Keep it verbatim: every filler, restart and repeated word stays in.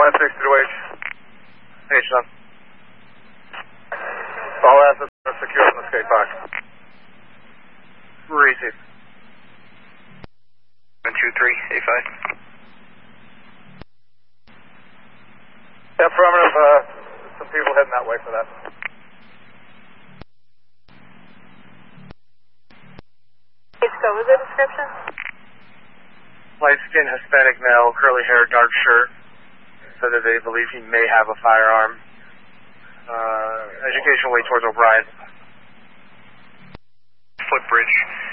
one sixty to H. H, son. All assets are secure in the skate park. Receive. one two three, A five. Yeah, affirmative. Uh, some people heading that way for that. Go with the description? Light skin, Hispanic male, curly hair, dark shirt. So that they believe he may have a firearm. Uh, education way towards O'Brien. Footbridge.